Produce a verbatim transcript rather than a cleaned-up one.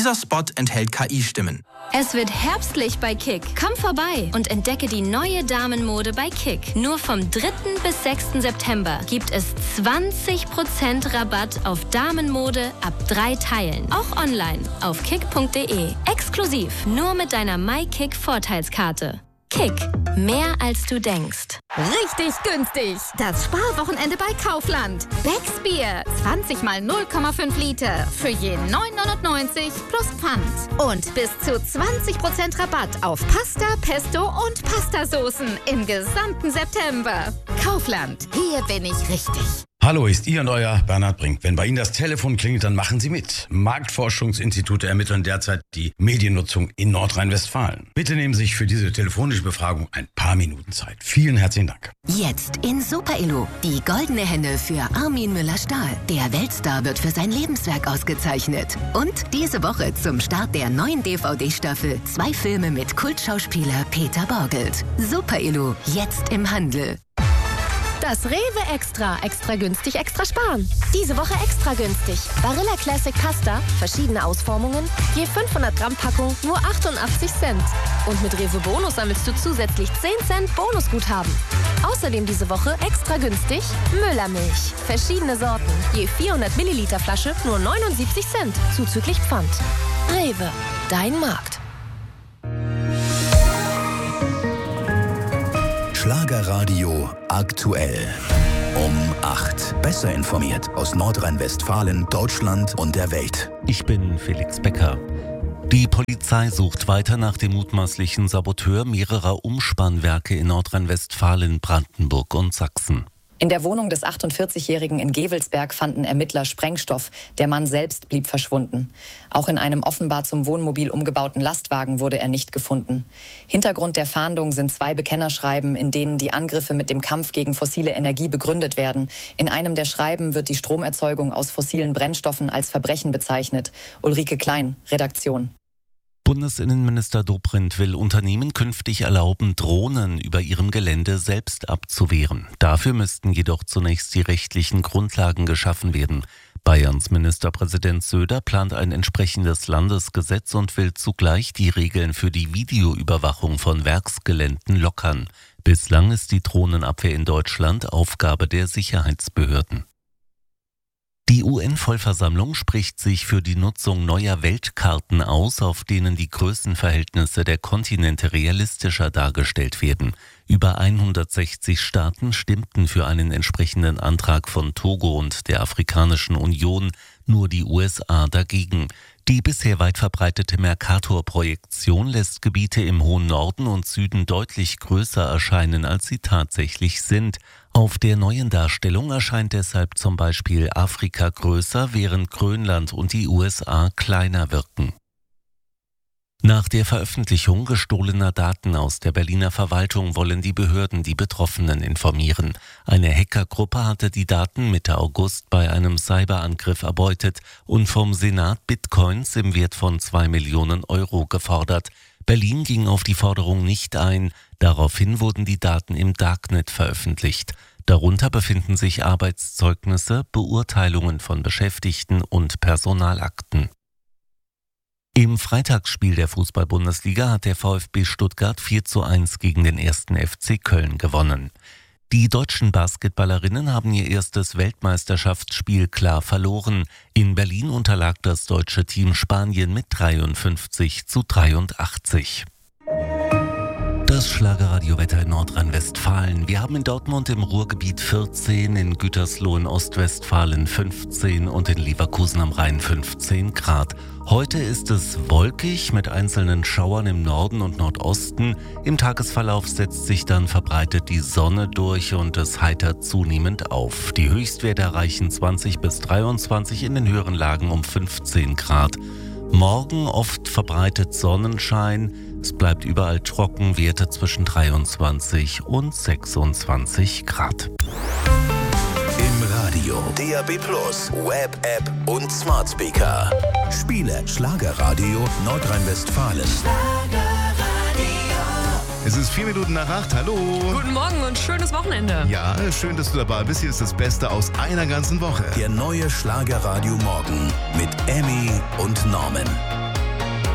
Dieser Spot enthält K I-Stimmen. Es wird herbstlich bei Kick. Komm vorbei und entdecke die neue Damenmode bei Kick. Nur vom dritten bis sechsten September gibt es zwanzig Prozent Rabatt auf Damenmode ab drei Teilen. Auch online auf kick punkt de. Exklusiv nur mit deiner MyKick-Vorteilskarte. Kick. Mehr als du denkst. Richtig günstig. Das Sparwochenende bei Kaufland. Becks Bier. zwanzig mal null Komma fünf Liter. Für je neun neunundneunzig plus Pfand. Und bis zu zwanzig Prozent Rabatt auf Pasta, Pesto und Pastasoßen im gesamten September. Kaufland. Hier bin ich richtig. Hallo, ist Ihr und Euer Bernhard Brink. Wenn bei Ihnen das Telefon klingelt, dann machen Sie mit. Marktforschungsinstitute ermitteln derzeit die Mediennutzung in Nordrhein-Westfalen. Bitte nehmen Sie sich für diese telefonische Befragung ein paar Minuten Zeit. Vielen herzlichen Dank. Jetzt in Super-Elo. Die goldene Henne für Armin Müller-Stahl. Der Weltstar wird für sein Lebenswerk ausgezeichnet. Und diese Woche zum Start der neuen D V D-Staffel zwei Filme mit Kultschauspieler Peter Borgelt. Super-Elo, jetzt im Handel. Das Rewe Extra. Extra günstig, extra sparen. Diese Woche extra günstig. Barilla Classic Pasta, verschiedene Ausformungen, je fünfhundert Gramm Packung, nur achtundachtzig Cent. Und mit Rewe Bonus sammelst du zusätzlich zehn Cent Bonusguthaben. Außerdem diese Woche extra günstig Müllermilch. Verschiedene Sorten, je vierhundert Milliliter Flasche, nur neunundsiebzig Cent, zuzüglich Pfand. Rewe, dein Markt. Schlagerradio aktuell. Um acht. Besser informiert aus Nordrhein-Westfalen, Deutschland und der Welt. Ich bin Felix Becker. Die Polizei sucht weiter nach dem mutmaßlichen Saboteur mehrerer Umspannwerke in Nordrhein-Westfalen, Brandenburg und Sachsen. In der Wohnung des achtundvierzigjährigen in Gevelsberg fanden Ermittler Sprengstoff. Der Mann selbst blieb verschwunden. Auch in einem offenbar zum Wohnmobil umgebauten Lastwagen wurde er nicht gefunden. Hintergrund der Fahndung sind zwei Bekennerschreiben, in denen die Angriffe mit dem Kampf gegen fossile Energie begründet werden. In einem der Schreiben wird die Stromerzeugung aus fossilen Brennstoffen als Verbrechen bezeichnet. Ulrike Klein, Redaktion. Bundesinnenminister Dobrindt will Unternehmen künftig erlauben, Drohnen über ihrem Gelände selbst abzuwehren. Dafür müssten jedoch zunächst die rechtlichen Grundlagen geschaffen werden. Bayerns Ministerpräsident Söder plant ein entsprechendes Landesgesetz und will zugleich die Regeln für die Videoüberwachung von Werksgeländen lockern. Bislang ist die Drohnenabwehr in Deutschland Aufgabe der Sicherheitsbehörden. Die U N-Vollversammlung spricht sich für die Nutzung neuer Weltkarten aus, auf denen die Größenverhältnisse der Kontinente realistischer dargestellt werden. Über hundertsechzig Staaten stimmten für einen entsprechenden Antrag von Togo und der Afrikanischen Union, nur die U S A dagegen. Die bisher weit verbreitete Mercator-Projektion lässt Gebiete im hohen Norden und Süden deutlich größer erscheinen, als sie tatsächlich sind. Auf der neuen Darstellung erscheint deshalb zum Beispiel Afrika größer, während Grönland und die U S A kleiner wirken. Nach der Veröffentlichung gestohlener Daten aus der Berliner Verwaltung wollen die Behörden die Betroffenen informieren. Eine Hackergruppe hatte die Daten Mitte August bei einem Cyberangriff erbeutet und vom Senat Bitcoins im Wert von zwei Millionen Euro gefordert. Berlin ging auf die Forderung nicht ein. Daraufhin wurden die Daten im Darknet veröffentlicht. Darunter befinden sich Arbeitszeugnisse, Beurteilungen von Beschäftigten und Personalakten. Im Freitagsspiel der Fußball-Bundesliga hat der VfB Stuttgart vier zu eins gegen den ersten F C Köln gewonnen. Die deutschen Basketballerinnen haben ihr erstes Weltmeisterschaftsspiel klar verloren. In Berlin unterlag das deutsche Team Spanien mit dreiundfünfzig zu dreiundachtzig. Das Schlagerradiowetter in Nordrhein-Westfalen. Wir haben in Dortmund im Ruhrgebiet vierzehn, in Gütersloh in Ostwestfalen fünfzehn und in Leverkusen am Rhein fünfzehn Grad. Heute ist es wolkig mit einzelnen Schauern im Norden und Nordosten. Im Tagesverlauf setzt sich dann verbreitet die Sonne durch und es heitert zunehmend auf. Die Höchstwerte erreichen zwanzig bis dreiundzwanzig, in den höheren Lagen um fünfzehn Grad. Morgen oft verbreitet Sonnenschein. Es bleibt überall trocken, Werte zwischen dreiundzwanzig und sechsundzwanzig Grad. Im Radio, D A B Plus, Web, App und Smart Speaker. Spiele Schlagerradio Nordrhein-Westfalen. Es ist vier Minuten nach acht. Hallo. Guten Morgen und schönes Wochenende. Ja, schön, dass du dabei bist. Hier ist das Beste aus einer ganzen Woche. Der neue Schlagerradio Morgen mit Emmy und Norman.